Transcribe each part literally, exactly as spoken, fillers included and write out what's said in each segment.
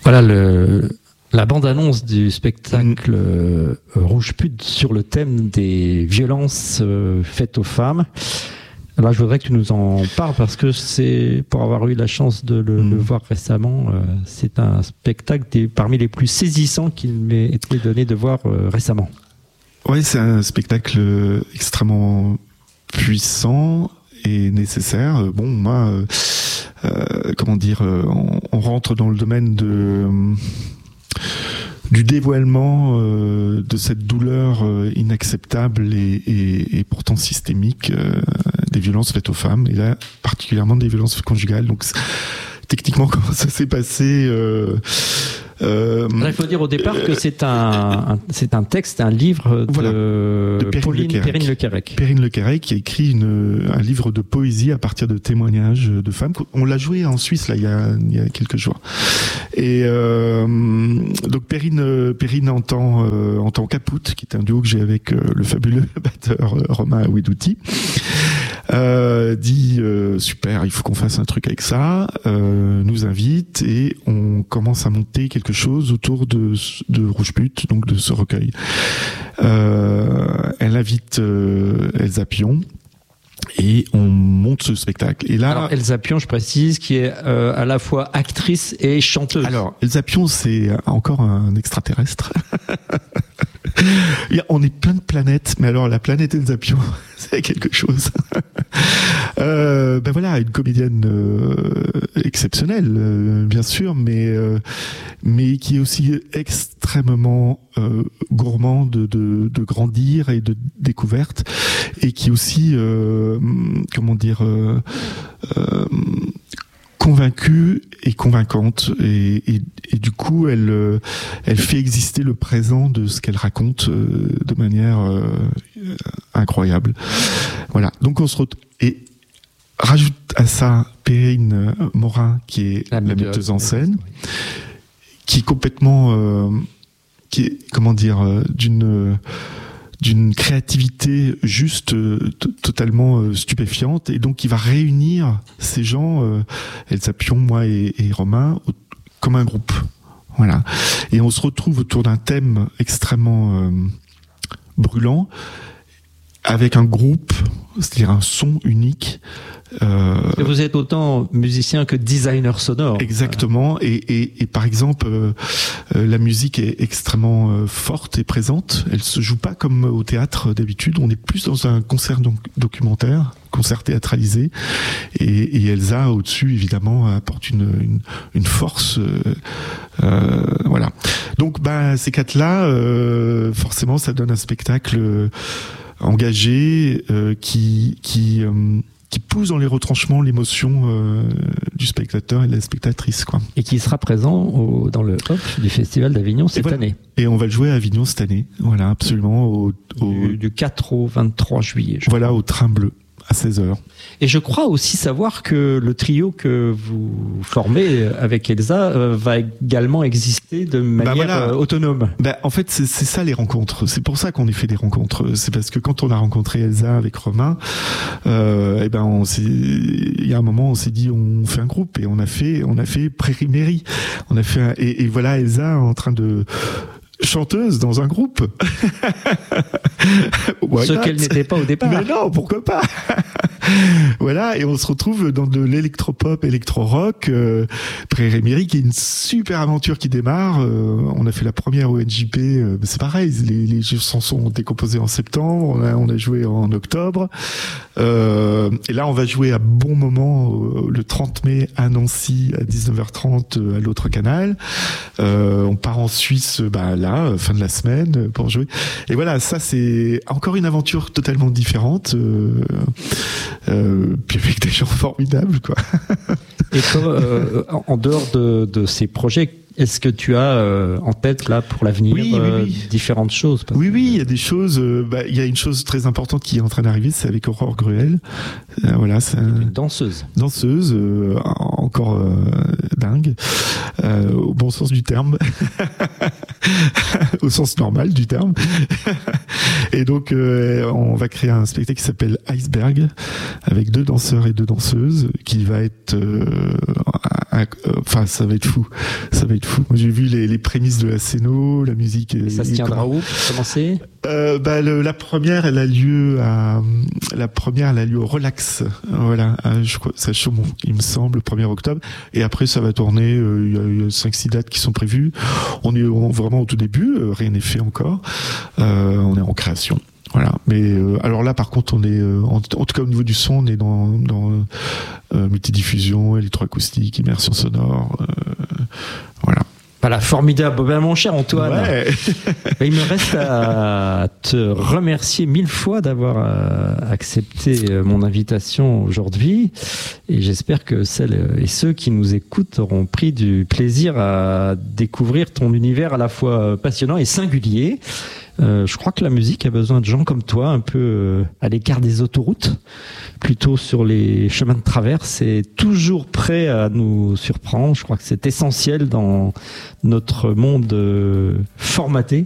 Voilà le, la bande-annonce du spectacle mmh. euh, Rouge Pute sur le thème des violences euh, faites aux femmes. Alors, je voudrais que tu nous en parles parce que c'est, pour avoir eu la chance de le, mmh. le voir récemment, euh, c'est un spectacle des, parmi les plus saisissants qu'il m'ait été donné de voir euh, récemment. Oui, c'est un spectacle extrêmement puissant et nécessaire. Bon, moi, euh, euh, comment dire, euh, on, on rentre dans le domaine de euh, du dévoilement euh, de cette douleur euh, inacceptable et, et, et pourtant systémique euh, des violences faites aux femmes, et là particulièrement des violences conjugales. Donc techniquement, comment ça s'est passé euh, Euh, il faut dire au départ euh, que c'est un, un c'est un texte, un livre de, voilà, de Perrine Pauline Le Perrine Le Quérec. Perrine Le Quérec qui a écrit une, un livre de poésie à partir de témoignages de femmes. On l'a joué en Suisse là il y a, il y a quelques jours. Et euh, donc Perrine Perrine entend euh, entend Capoute, qui est un duo que j'ai avec euh, le fabuleux batteur euh, Romain Aouidouti. Euh, dit euh, super, il faut qu'on fasse un truc avec ça, euh, nous invite et on commence à monter quelque chose autour de, de Rouge Pute, donc de ce recueil. Euh, elle invite euh, Elsa Pion et on monte ce spectacle. Et là, alors Elsa Pion, je précise, qui est euh, à la fois actrice et chanteuse. Alors Elsa Pion, c'est encore un extraterrestre. On est plein de planètes, mais alors la planète Elsa Pion, c'est quelque chose. euh, ben voilà, une comédienne euh, exceptionnelle, euh, bien sûr, mais euh, mais qui est aussi extrêmement euh, gourmand de, de de grandir et de découverte, et qui est aussi euh, comment dire euh, euh, convaincue et convaincante, et, et, et du coup elle elle fait exister le présent de ce qu'elle raconte euh, de manière euh, incroyable. Voilà, donc on se retrouve et rajoute à ça Perrine Morin, qui est la, la metteuse en scène, qui est complètement euh, qui est comment dire euh, d'une d'une créativité juste euh, t- totalement euh, stupéfiante, et donc qui va réunir ces gens, euh, Elsa Pion, moi et, et Romain, au, comme un groupe. Voilà. Et on se retrouve autour d'un thème extrêmement euh, brûlant, avec un groupe, c'est-à-dire un son unique. Euh, et vous êtes autant musicien que designer sonore. Exactement. Et, et, et par exemple, euh, euh, la musique est extrêmement euh, forte et présente. Elle se joue pas comme au théâtre d'habitude. On est plus dans un concert donc, documentaire, concert théâtralisé. Et, et Elsa, au-dessus, évidemment, apporte une, une, une force. Euh, euh, voilà. Donc, bah, ces quatre-là, euh, forcément, ça donne un spectacle euh, engagé euh, qui... qui euh, qui pousse dans les retranchements l'émotion euh, du spectateur et de la spectatrice, quoi. Et qui sera présent au, dans le off du Festival d'Avignon cette et voilà. année. Et on va le jouer à Avignon cette année, voilà, absolument. Au, au... Du, du quatre au vingt-trois juillet. Je voilà, crois. au Train Bleu, à seize heures. Et je crois aussi savoir que le trio que vous formez avec Elsa euh, va également exister de manière bah voilà. euh, autonome. Bah, en fait, c'est, c'est ça les rencontres. C'est pour ça qu'on ait fait des rencontres. C'est parce que quand on a rencontré Elsa avec Romain, euh, et ben on s'est, il y a un moment, on s'est dit on fait un groupe, et on a fait, on a fait Prairie Mairie. On a fait un, et, et voilà Elsa en train de chanteuse dans un groupe. Ce not? Qu'elle n'était pas au départ. Mais non, pourquoi pas. Voilà, et on se retrouve dans de l'électropop, électro-rock, euh, Prairie Mairie, qui est une super aventure qui démarre. Euh, on a fait la première au N J P, euh, c'est pareil, les, les chansons ont été composées en septembre, on a, on a joué en octobre. Euh, et là, on va jouer à bon moment euh, le trente mai à Nancy à dix-neuf heures trente euh, à l'autre canal. Euh, on part en Suisse, bah là, fin de la semaine, pour jouer. Et voilà, ça c'est encore une aventure totalement différente. Euh, Euh, puis avec des gens formidables, quoi. Et comme, euh, en dehors de, de ces projets, est-ce que tu as euh, en tête là pour l'avenir oui, oui, euh, oui. différentes choses? Oui, oui, il y a des choses. Euh, bah, il y a une chose très importante qui est en train d'arriver, c'est avec Aurore Gruel. Euh, voilà, c'est un, une danseuse. Danseuse, euh, encore euh, dingue, euh, au bon sens du terme, au sens normal du terme. Et donc, euh, on va créer un spectacle qui s'appelle Iceberg, avec deux danseurs et deux danseuses, qui va être euh, enfin, ça va être fou. Ça va être fou. Moi, j'ai vu les, les prémices de la scéno, la musique. Et ça se tiendra où pour commencer? Euh, bah, le, la première, elle a lieu à, la première, elle a lieu au Relax. Voilà. À, je crois, ça, mon, il me semble, le premier octobre. Et après, ça va tourner, euh, il y a cinq six dates qui sont prévues. On est vraiment au tout début, euh, rien n'est fait encore. Euh, on est en création. Voilà. Mais euh, alors là, par contre, on est euh, en, en tout cas au niveau du son, on est dans, dans euh, multidiffusion, électroacoustique, immersion sonore. Euh, voilà. Voilà, formidable. Ben, mon cher Antoine, ouais. Il me reste à te remercier mille fois d'avoir accepté mon invitation aujourd'hui. Et j'espère que celles et ceux qui nous écoutent auront pris du plaisir à découvrir ton univers à la fois passionnant et singulier. Euh, je crois que la musique a besoin de gens comme toi, un peu euh, à l'écart des autoroutes, plutôt sur les chemins de traverse, et toujours prêt à nous surprendre. Je crois que c'est essentiel dans notre monde euh, formaté.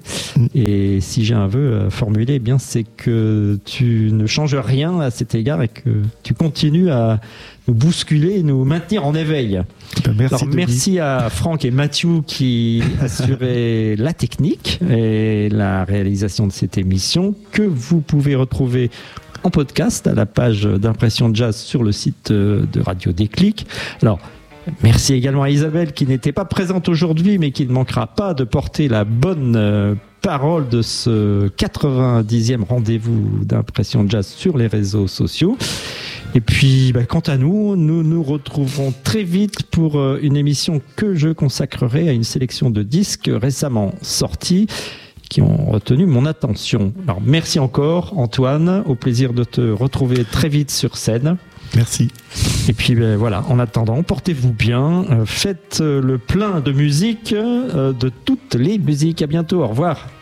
Et si j'ai un vœu à formuler, eh bien, c'est que tu ne changes rien à cet égard et que tu continues à nous bousculer et nous maintenir en éveil. Ben merci, Alors, merci à Franck et Mathieu qui assuraient la technique et la réalisation de cette émission, que vous pouvez retrouver en podcast à la page d'Impression Jazz sur le site de Radio Déclic. Alors, merci également à Isabelle qui n'était pas présente aujourd'hui, mais qui ne manquera pas de porter la bonne parole de ce quatre-vingt-dixième rendez-vous d'Impression Jazz sur les réseaux sociaux. Et puis, bah, quant à nous, nous nous retrouverons très vite pour une émission que je consacrerai à une sélection de disques récemment sortis qui ont retenu mon attention. Alors, merci encore, Antoine. Au plaisir de te retrouver très vite sur scène. Merci. Et puis ben, voilà, en attendant, portez-vous bien, euh, faites le plein de musique, euh, de toutes les musiques. À bientôt, au revoir.